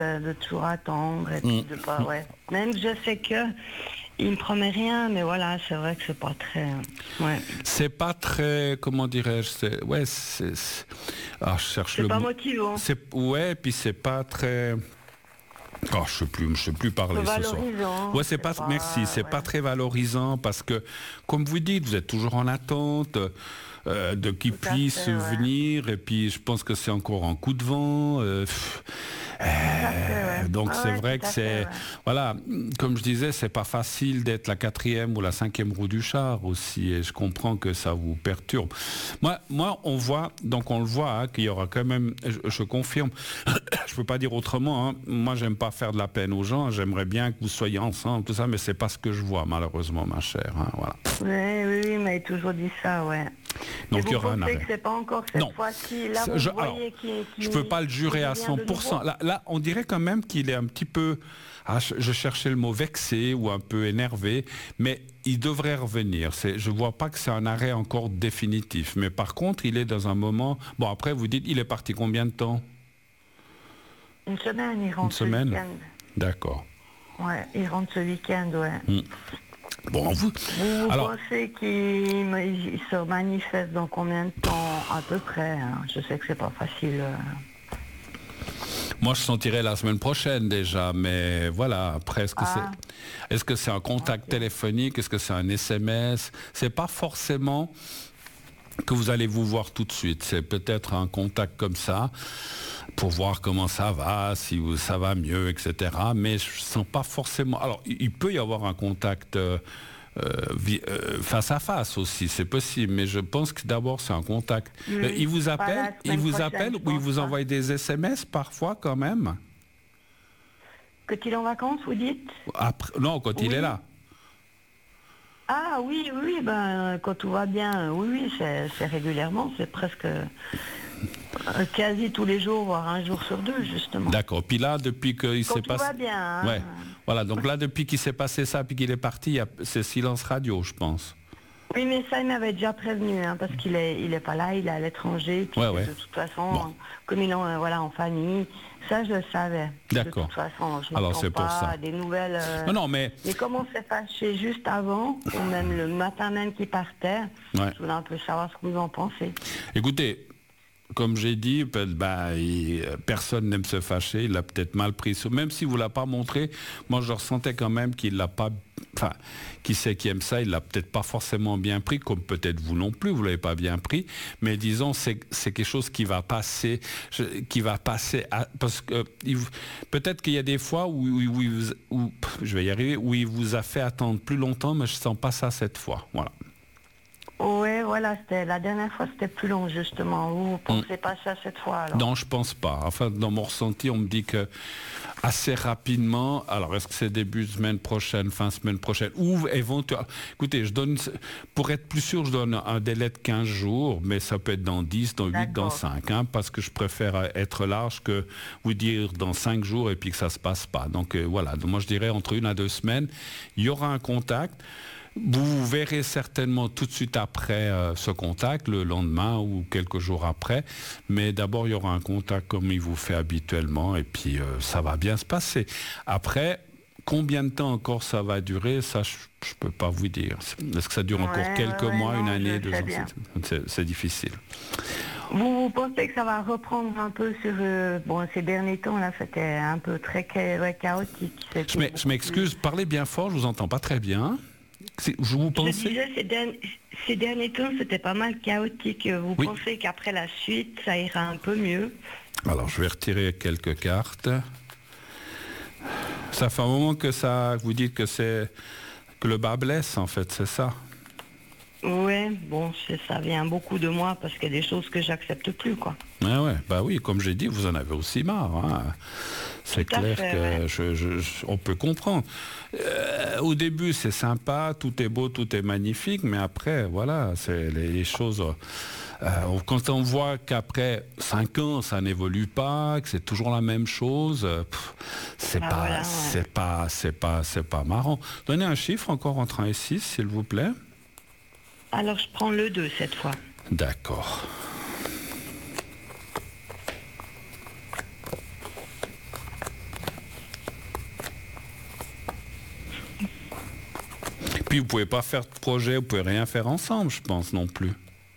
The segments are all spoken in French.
de toujours attendre et puis de pas, ouais. Même je sais que il me promet rien, mais voilà, c'est vrai que c'est pas très, ouais. C'est pas très, comment dirais-je, je cherche C'est le pas mot. motivant. Ouais, puis c'est pas très. Oh, je sais plus parler ce soir. Valorisant. Ouais, merci, c'est pas très valorisant parce que, comme vous dites, vous êtes toujours en attente de qu'ils puissent venir et puis je pense que c'est encore un coup de vent. Donc c'est vrai que c'est, voilà, comme je disais, c'est pas facile d'être la 4e ou la 5e roue du char aussi et je comprends que ça vous perturbe. Moi, on le voit hein, qu'il y aura quand même, je confirme, je peux pas dire autrement, hein, moi j'aime pas faire de la peine aux gens, j'aimerais bien que vous soyez ensemble, tout ça, mais c'est pas ce que je vois malheureusement ma chère, hein, voilà. Oui, mais il a toujours dit ça, ouais. Donc il y aura un arrêt. Que c'est pas encore cette fois-ci, là vous voyez je peux pas le jurer à 100%. Là, on dirait quand même qu'il est un petit peu, je cherchais le mot vexé ou un peu énervé, mais il devrait revenir. Je vois pas que c'est un arrêt encore définitif, mais par contre, il est dans un moment. Bon, après, vous dites, il est parti combien de temps? Une semaine, il rentre. Une semaine. D'accord. Ouais, il rentre ce week-end, ouais. Bon, vous pensez qu'il se manifeste dans combien de temps à peu près hein? Je sais que c'est pas facile. Moi, je sentirai la semaine prochaine déjà, mais voilà. Après, est-ce que c'est un contact téléphonique? Est-ce que c'est un SMS? C'est pas forcément que vous allez vous voir tout de suite. C'est peut-être un contact comme ça pour voir comment ça va, si ça va mieux, etc. Mais je sens pas forcément. Alors, il peut y avoir un contact face à face aussi, c'est possible. Mais je pense que d'abord c'est un contact. Il vous appelle, ou il vous envoie des SMS parfois quand même. Quand il est en vacances, vous dites? Non, quand il est là. Ah oui, ben quand tout va bien, oui, c'est régulièrement, c'est presque quasi tous les jours, voire un jour sur deux, justement. D'accord. Puis là, depuis qu'il s'est passé. Quand tout va bien. Hein. Ouais. Voilà. Donc là, depuis qu'il s'est passé ça, puis qu'il est parti, c'est silence radio, je pense. Oui, mais ça, il m'avait déjà prévenu, hein, parce qu'il est pas là, il est à l'étranger. Puis de toute façon, comme il est en famille, ça, je le savais. D'accord. De toute façon, je alors c'est pas pour ça. des nouvelles. Non, mais. Mais comme on s'est fâché juste avant, ou même le matin même qu'il partait, je voulais un peu savoir ce que vous en pensez. Écoutez. Comme j'ai dit, personne n'aime se fâcher, il l'a peut-être mal pris. Même si vous ne l'avez pas montré, moi je ressentais quand même qu'il l'a pas... Enfin, qui sait qui aime ça, il l'a peut-être pas forcément bien pris, comme peut-être vous non plus, vous ne l'avez pas bien pris. Mais disons, c'est quelque chose qui va passer, parce que peut-être qu'il y a des fois où je vais y arriver, où il vous a fait attendre plus longtemps, mais je ne sens pas ça cette fois. Voilà. Oui, voilà, la dernière fois c'était plus long justement. Vous ne pensez pas ça cette fois alors? Non, je pense pas. Enfin, dans mon ressenti, on me dit que assez rapidement, alors est-ce que c'est début de semaine prochaine, fin semaine prochaine, ou éventuellement, écoutez, pour être plus sûr, je donne un délai de 15 jours, mais ça peut être dans 10, dans 8, dans 5, hein, parce que je préfère être large que vous dire dans 5 jours et puis que ça se passe pas. Donc voilà, donc, moi je dirais entre 1 à 2 semaines, il y aura un contact. Vous verrez certainement tout de suite après ce contact, le lendemain ou quelques jours après, mais d'abord il y aura un contact comme il vous fait habituellement et puis ça va bien se passer. Après, combien de temps encore ça va durer, ça je ne peux pas vous dire. Est-ce que ça dure encore quelques mois, une année, 2 ans? C'est difficile. Vous pensez que ça va reprendre un peu sur... ces derniers temps, là, c'était un peu très chaotique. Je m'excuse, parlez bien fort, je vous entends pas très bien. Je disais, ces derniers temps, c'était pas mal chaotique. Vous pensez qu'après la suite, ça ira un peu mieux? Alors, je vais retirer quelques cartes. Ça fait un moment que vous dites que que le bas blesse, en fait, c'est ça? Ouais, bon, ça vient beaucoup de moi parce qu'il y a des choses que j'accepte plus, quoi. Bah oui, comme j'ai dit, vous en avez aussi marre. Hein. C'est clair que on peut comprendre. Au début, c'est sympa, tout est beau, tout est magnifique, mais après, voilà, c'est les choses. Quand on voit qu'après 5 ans, ça n'évolue pas, que c'est toujours la même chose, c'est pas marrant. Donnez un chiffre encore entre 1 et 6, s'il vous plaît. Alors, je prends le 2 cette fois. D'accord. Puis vous pouvez pas faire de projet, vous pouvez rien faire ensemble, je pense, non plus.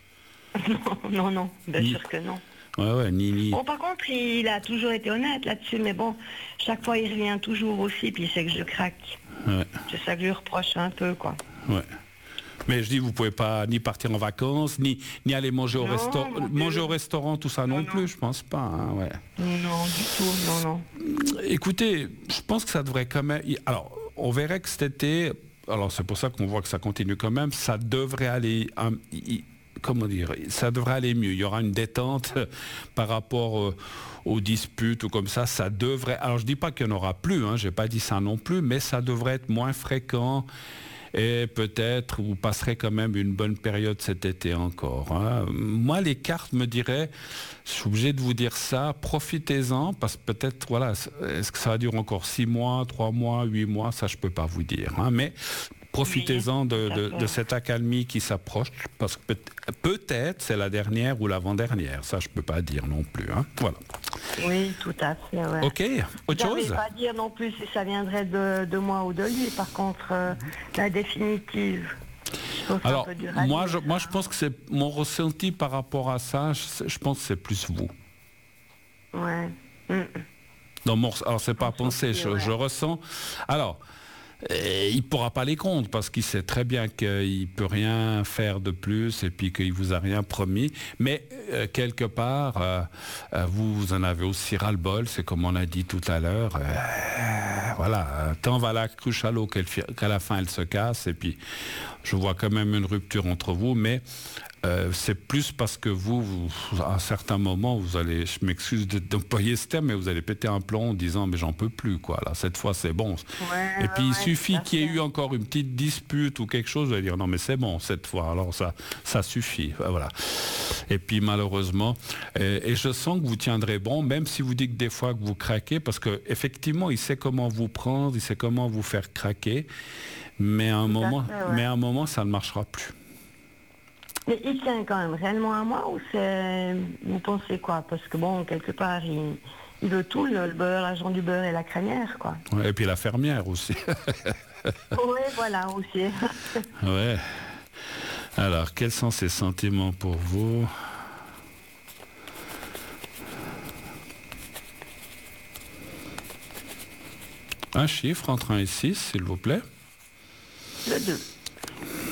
Non, bien sûr que non. Ouais, ni. Bon, par contre, il a toujours été honnête là-dessus, mais bon, chaque fois il revient toujours aussi, puis il sait que je craque. Ouais. C'est ça que je lui reproche un peu, quoi. Ouais. Mais je dis, vous pouvez pas ni partir en vacances, ni aller manger au restaurant. Manger au restaurant, tout ça non plus, je pense pas. Hein, ouais. Non, du tout, non. Écoutez, je pense que ça devrait quand même... Alors, on verrait que cet été... Alors, c'est pour ça qu'on voit que ça continue quand même. Ça devrait aller... comment dire, ça devrait aller mieux. Il y aura une détente par rapport aux disputes ou comme ça. Ça devrait... Alors, je dis pas qu'il n'y en aura plus, hein, j'ai pas dit ça non plus, mais ça devrait être moins fréquent. Et peut-être vous passerez quand même une bonne période cet été encore. Hein. Moi, les cartes me diraient, je suis obligé de vous dire ça, profitez-en, parce que peut-être, voilà, est-ce que ça va durer encore 6 mois, 3 mois, 8 mois, ça je peux pas vous dire. Hein. Mais profitez-en de cette accalmie qui s'approche, parce que peut-être c'est la dernière ou l'avant-dernière, ça je peux pas dire non plus. Hein. Voilà. Oui, tout à fait. Ouais. Ok, autre chose ? Je ne peux pas dire non plus si ça viendrait de moi ou de lui. Par contre, la définitive. Alors, moi, je pense que c'est mon ressenti par rapport à ça. Je pense que c'est plus vous. Ouais. Alors, c'est pas pensé. Je ressens. Alors. Il ne pourra pas les comptes parce qu'il sait très bien qu'il ne peut rien faire de plus et puis qu'il ne vous a rien promis. Mais quelque part, vous en avez aussi ras-le-bol, c'est comme on a dit tout à l'heure. Voilà, tant va la cruche à l'eau qu'à la fin elle se casse. Et puis, je vois quand même une rupture entre vous, mais c'est plus parce que vous, à un certain moment, vous allez, je m'excuse d'employer ce terme, mais vous allez péter un plomb en disant mais j'en peux plus, quoi. Là, cette fois c'est bon. Et puis il suffit qu'il y ait eu encore une petite dispute ou quelque chose, vous allez dire non mais c'est bon cette fois. Alors ça suffit, voilà. Et puis malheureusement, et je sens que vous tiendrez bon, même si vous dites que des fois que vous craquez, parce que effectivement il sait comment vous prendre, il sait comment vous faire craquer, mais à un moment ça ne marchera plus. Mais il tient quand même réellement à moi ou c'est... Vous pensez quoi? Parce que bon, quelque part, il veut tout, le beurre, l'argent du beurre et la crinière, quoi. Ouais, et puis la fermière aussi. Oui, voilà, aussi. Ouais. Alors, quels sont ses sentiments pour vous? Un chiffre entre 1 et 6, s'il vous plaît. Le 2.